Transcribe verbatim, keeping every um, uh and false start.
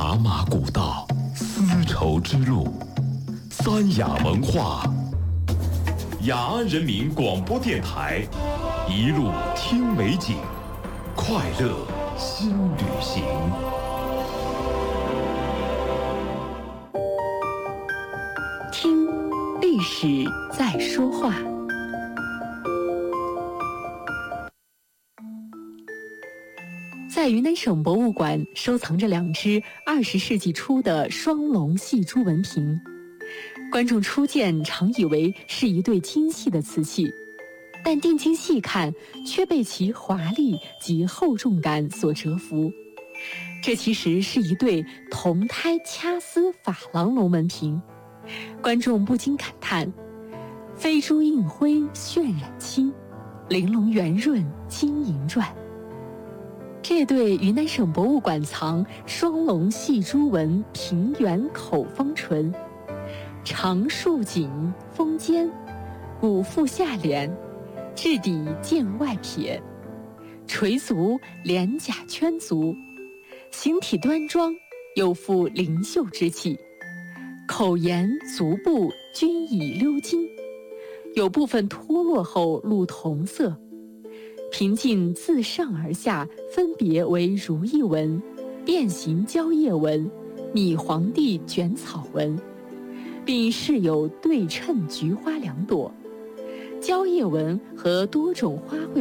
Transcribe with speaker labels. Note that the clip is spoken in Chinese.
Speaker 1: 茶马古道，丝绸之路，三雅文化。雅安人民广播电台，一路听美景，快乐新旅行。
Speaker 2: 听历史在说话。在云南省博物馆收藏着两只二十世纪初的双龙戏珠纹瓶，观众初见常以为是一对精细的瓷器，但定睛细看，却被其华丽及厚重感所折服。这其实是一对铜胎掐丝珐琅龙纹瓶，观众不禁感叹：飞珠映辉渲染清，玲珑圆润晶莹转。这对云南省博物馆藏双龙戏珠纹平圆口方唇，长竖颈丰肩，骨腹下敛，质底见外撇，垂足连甲圈足，形体端庄，有副灵秀之气。口沿足部均已鎏金，有部分脱落后露铜色。瓶颈自上而下分别为如意纹、变形蕉叶纹、米黄地卷草纹，并饰有对称菊花两朵。蕉叶纹和多种花卉